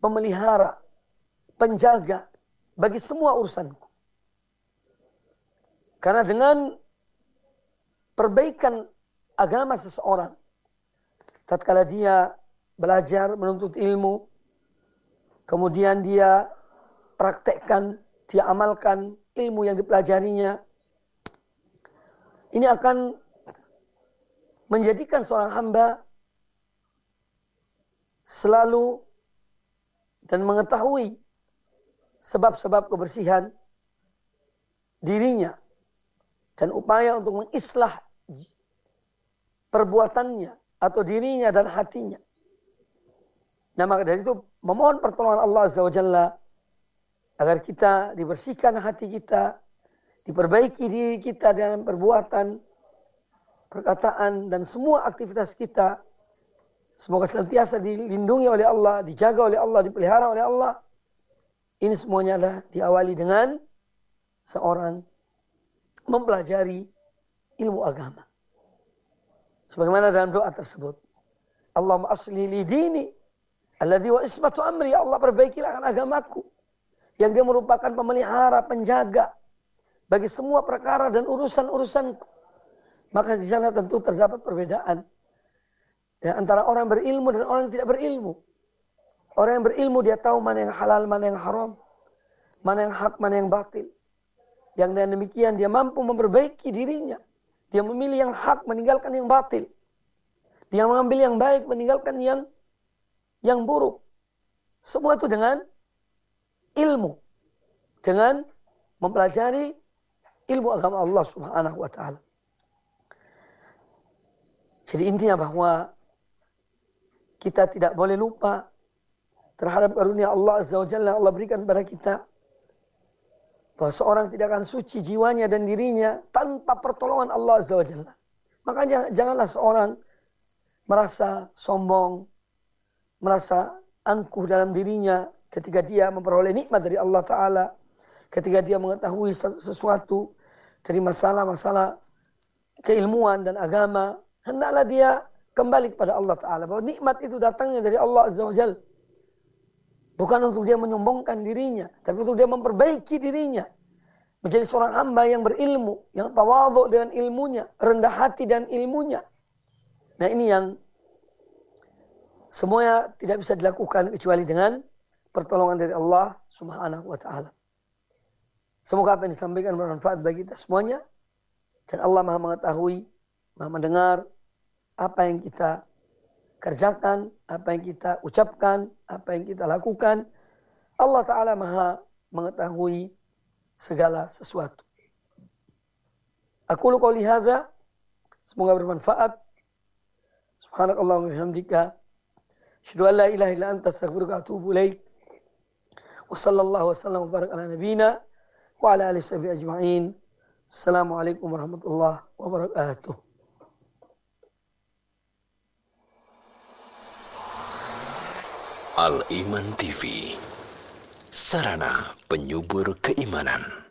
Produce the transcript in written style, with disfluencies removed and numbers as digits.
pemelihara, penjaga bagi semua urusanku. Karena dengan perbaikan agama seseorang, tatkala dia belajar menuntut ilmu, kemudian dia praktekkan, dia amalkan ilmu yang dipelajarinya, ini akan menjadikan seorang hamba selalu dan mengetahui sebab-sebab kebersihan dirinya dan upaya untuk mengislah perbuatannya atau dirinya dan hatinya. Nah, maka dari itu memohon pertolongan Allah Azza wa Jalla agar kita dibersihkan hati kita, diperbaiki diri kita dalam perbuatan, perkataan, dan semua aktivitas kita. Semoga senantiasa dilindungi oleh Allah, dijaga oleh Allah, dipelihara oleh Allah. Ini semuanya adalah diawali dengan seorang mempelajari ilmu agama. Sebagaimana dalam doa tersebut, Allahumma asli li dini alladhi wa ismatu amri. Ya Allah, perbaikilah agamaku yang dia merupakan pemelihara, penjaga bagi semua perkara dan urusan-urusanku. Maka di sana tentu terdapat perbedaan ya, antara orang berilmu dan orang yang tidak berilmu. Orang yang berilmu dia tahu mana yang halal, mana yang haram, mana yang hak, mana yang batil. Yang dengan demikian dia mampu memperbaiki dirinya. Dia memilih yang hak, meninggalkan yang batil. Dia mengambil yang baik, meninggalkan yang buruk. Semua itu dengan ilmu. Dengan mempelajari ilmu agama Allah Subhanahu wa ta'ala. Jadi intinya bahwa kita tidak boleh lupa terhadap karunia Allah Azza wa Jalla Allah berikan kepada kita. Bahwa seorang tidak akan suci jiwanya dan dirinya tanpa pertolongan Allah Azza wa Jalla. Makanya janganlah seorang merasa sombong, merasa angkuh dalam dirinya ketika dia memperoleh nikmat dari Allah Ta'ala. Ketika dia mengetahui sesuatu dari masalah-masalah keilmuan dan agama, hendaklah dia kembali kepada Allah Ta'ala. Bahwa nikmat itu datangnya dari Allah Azza wa Jalla. Bukan untuk dia menyombongkan dirinya, tapi untuk dia memperbaiki dirinya. Menjadi seorang hamba yang berilmu, yang tawadhu dengan ilmunya, rendah hati dan ilmunya. Nah, ini yang semuanya tidak bisa dilakukan kecuali dengan pertolongan dari Allah Subhanahu wa ta'ala. Semoga apa yang disampaikan bermanfaat bagi kita semuanya. Dan Allah Maha mengetahui, Maha mendengar apa yang kita kerjakan, apa yang kita ucapkan, apa yang kita lakukan. Allah Ta'ala Maha mengetahui segala sesuatu. Aqulu qouli hadza, semoga bermanfaat. Subhanakallahumma wa bihamdika, asyhadu an la ilaha illa anta, astaghfiruka wa atubu ilaik. Wa sallallahu wasallam wa baraka ala nabiyyina wa ala alihi washabihi ajma'in. Assalamualaikum warahmatullahi wabarakatuh. Al-Iman TV, sarana penyubur keimanan.